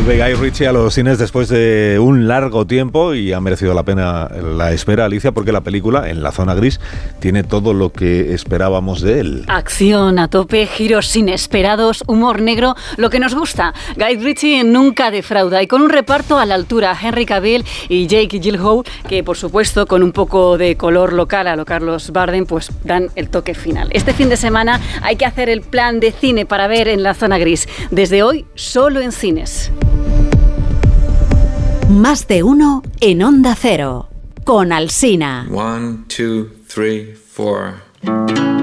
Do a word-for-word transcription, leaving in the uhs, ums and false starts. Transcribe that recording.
Vuelve Guy Ritchie a los cines después de un largo tiempo y ha merecido la pena la espera, Alicia, porque la película, En la zona gris, tiene todo lo que esperábamos de él. Acción a tope, giros inesperados, humor negro, lo que nos gusta. Guy Ritchie nunca defrauda y con un reparto a la altura, Henry Cavill y Jake Gyllenhaal, que por supuesto con un poco de color local a lo Carlos Bardem, pues dan el toque final. Este fin de semana hay que hacer el plan de cine para ver En la zona gris. Desde hoy, solo en cines. Más de uno en Onda Cero, con Alsina. One, two, three, four.